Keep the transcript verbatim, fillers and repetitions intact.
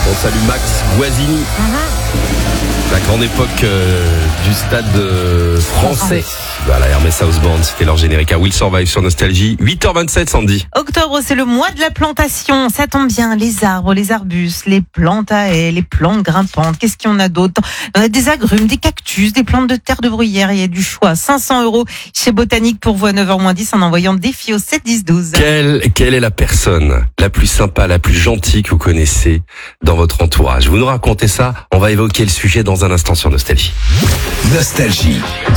On salue Max Guazzini. Mm-hmm. La grande époque euh, du stade euh, français. Voilà, Hermès House Band, c'était leur générique à Will Survive sur Nostalgie. huit heures vingt-sept, Sandy. Octobre, c'est le mois de la plantation. Ça tombe bien, les arbres, les arbustes, les plantes à haies, les plantes grimpantes. Qu'est-ce qu'il y en a d'autre? On a des agrumes, des cactus, des plantes de terre de bruyère. Il y a du choix. cinq cents euros chez Botanique pour vous à neuf heures moins dix en envoyant défi au sept dix douze. Quelle, quelle est la personne la plus sympa, la plus gentille que vous connaissez dans votre entourage? Vous nous racontez ça. On va évoquer le sujet dans un instant sur Nostalgie. Nostalgie,